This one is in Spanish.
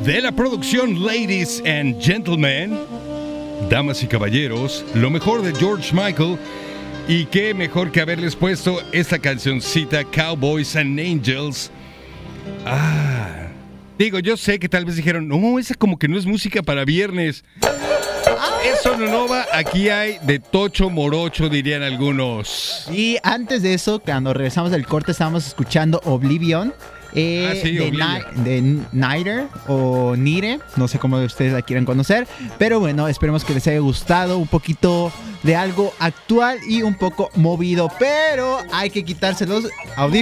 de la producción Ladies and Gentlemen, damas y caballeros, lo mejor de George Michael. Y qué mejor que haberles puesto esta cancioncita, Cowboys and Angels. Digo, yo sé que tal vez dijeron, no, esa como que no es música para viernes. Eso no va, aquí hay de tocho morocho, dirían algunos. Y antes de eso, cuando regresamos del corte, estábamos escuchando Oblivion. De Niter o Nire, no sé cómo ustedes la quieran conocer, pero bueno, esperemos que les haya gustado un poquito de algo actual y un poco movido, pero hay que quitarse los audífonos